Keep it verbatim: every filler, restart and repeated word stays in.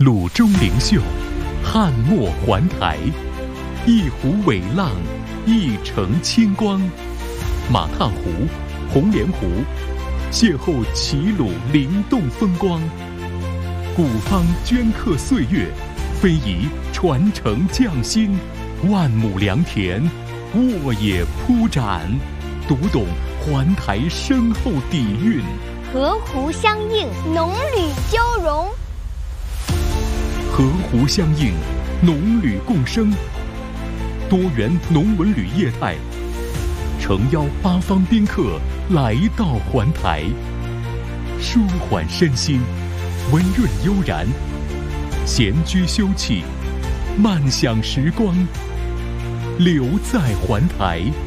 鲁中灵秀，汉末环台，一湖伟浪，一城清光。马踏湖、红莲湖，邂逅齐鲁灵动风光。古方镌刻岁月，非遗传承匠心。万亩良田，沃野铺展，读懂环台深厚底蕴。 河湖相映，农旅交融。 河湖相映，农旅共生。多元农文旅业态，诚邀八方宾客来到环台，舒缓身心，温润悠然，闲居休憩，慢享时光，留在环台。